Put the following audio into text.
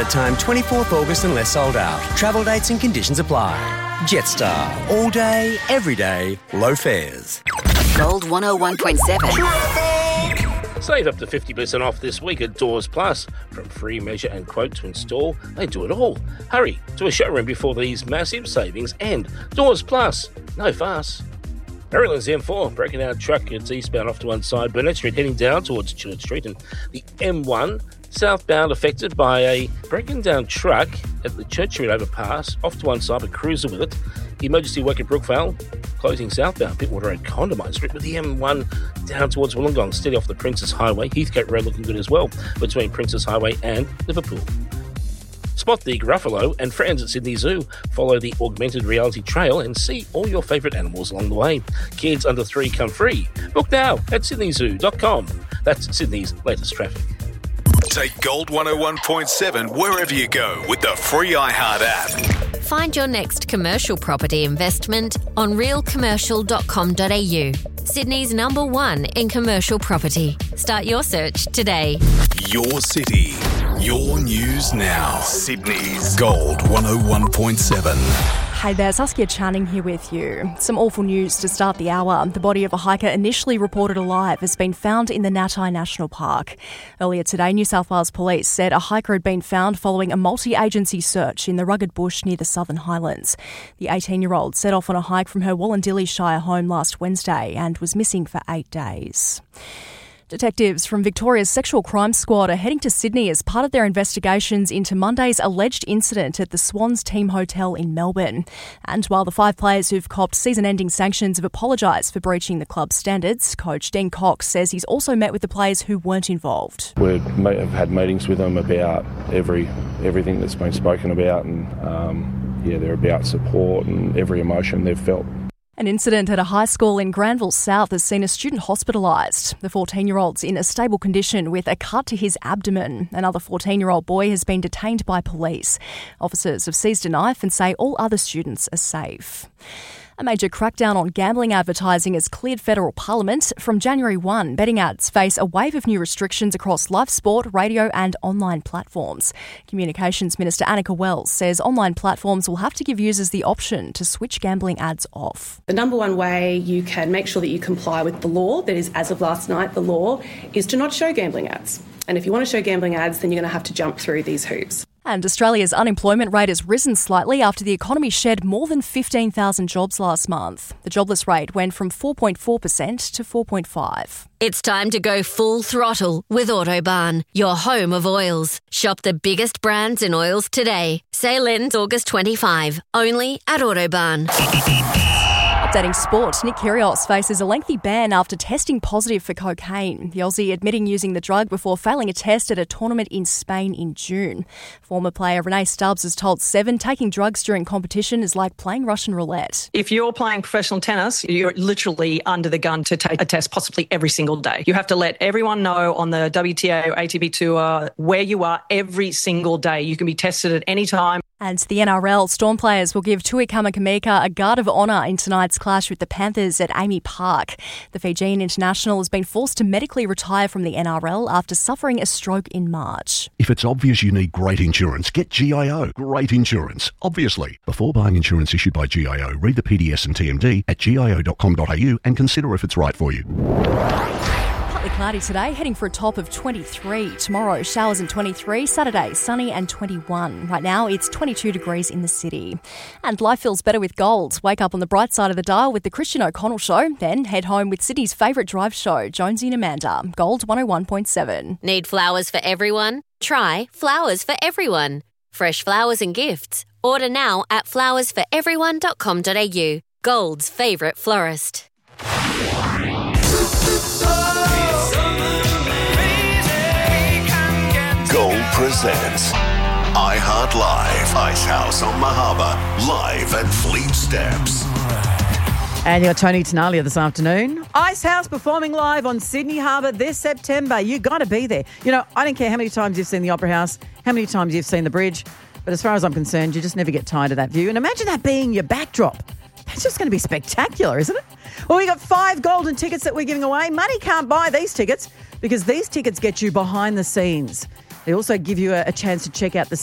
limited time, 24th August unless sold out. Travel dates and conditions apply. Jetstar. All day, every day, low fares. Gold 101.7. Save up to 50% off this week at Doors Plus. From free measure and quote to install, they do it all. Hurry to a showroom before these massive savings end. Doors Plus. No fuss. Maryland's M4 breaking down truck. It's eastbound off to one side. Burnett Street heading down towards Church Street. And the M1 southbound affected by a breaking down truck at the Church Street overpass. Off to one side, a cruiser with it. The emergency work at Brookvale closing southbound Pittwater Road, Condamine Street, with the M1 down towards Wollongong, steady off the Princess Highway. Heathcote Road looking good as well between Princess Highway and Liverpool. Spot the Gruffalo and friends at Sydney Zoo. Follow the augmented reality trail and see all your favourite animals along the way. Kids under 3 come free. Book now at sydneyzoo.com. That's Sydney's latest traffic. Take Gold 101.7 wherever you go with the free iHeart app. Find your next commercial property investment on realcommercial.com.au. Sydney's #1 in commercial property. Start your search today. Your city, your news now. Sydney's Gold 101.7. Hey there, Saskia Channing here with you. Some awful news to start the hour. The body of a hiker initially reported alive has been found in the Natai National Park. Earlier today, New South Wales Police said a hiker had been found following a multi-agency search in the rugged bush near the Southern Highlands. The 18-year-old set off on a hike from her Wollondilly Shire home last Wednesday and was missing for 8 days. Detectives from Victoria's Sexual Crime Squad are heading to Sydney as part of their investigations into Monday's alleged incident at the Swans Team Hotel in Melbourne. And while the 5 players who've copped season-ending sanctions have apologised for breaching the club's standards, coach Dean Cox says he's also met with the players who weren't involved. We have had meetings with them about everything that's been spoken about, and they're about support and every emotion they've felt. An incident at a high school in Granville South has seen a student hospitalised. The 14-year-old's in a stable condition with a cut to his abdomen. Another 14-year-old boy has been detained by police. Officers have seized a knife and say all other students are safe. A major crackdown on gambling advertising has cleared federal parliament. From January 1, betting ads face a wave of new restrictions across live sport, radio and online platforms. Communications Minister Annika Wells says online platforms will have to give users the option to switch gambling ads off. The number one way you can make sure that you comply with the law, that is, as of last night, the law, is to not show gambling ads. And if you want to show gambling ads, then you're going to have to jump through these hoops. And Australia's unemployment rate has risen slightly after the economy shed more than 15,000 jobs last month. The jobless rate went from 4.4% to 4.5%. It's time to go full throttle with Autobarn, your home of oils. Shop the biggest brands in oils today. Sale ends August 25, only at Autobarn. Updating sport, Nick Kyrgios faces a lengthy ban after testing positive for cocaine. The Aussie admitting using the drug before failing a test at a tournament in Spain in June. Former player Renee Stubbs has told Seven taking drugs during competition is like playing Russian roulette. If you're playing professional tennis, you're literally under the gun to take a test possibly every single day. You have to let everyone know on the WTA or ATP Tour where you are every single day. You can be tested at any time. And the NRL, Storm players will give Tui Kamikamica a guard of honour in tonight's clash with the Panthers at Amy Park. The Fijian international has been forced to medically retire from the NRL after suffering a stroke in March. If it's obvious you need great insurance, get GIO. Great insurance, obviously. Before buying insurance issued by GIO, read the PDS and TMD at gio.com.au and consider if it's right for you. Cloudy today, heading for a top of 23. Tomorrow, showers and 23. Saturday, sunny and 21. Right now, it's 22 degrees in the city. And life feels better with gold. Wake up on the bright side of the dial with the Christian O'Connell Show. Then head home with Sydney's favourite drive show, Jonesy and Amanda. Gold 101.7. Need flowers for everyone? Try Flowers for Everyone. Fresh flowers and gifts. Order now at flowersforeveryone.com.au. Gold's favourite florist. Gold presents iHeart Live, Ice House on Mahaba, live at Fleet Steps. And you got Tony Tenalia this afternoon. Ice House performing live on Sydney Harbour this September. You got to be there. You know, I don't care how many times you've seen the Opera House, how many times you've seen the bridge, but as far as I'm concerned, you just never get tired of that view. And imagine that being your backdrop. That's just going to be spectacular, isn't it? Well, we got 5 golden tickets that we're giving away. Money can't buy these tickets because these tickets get you behind the scenes. They also give you a chance to check out the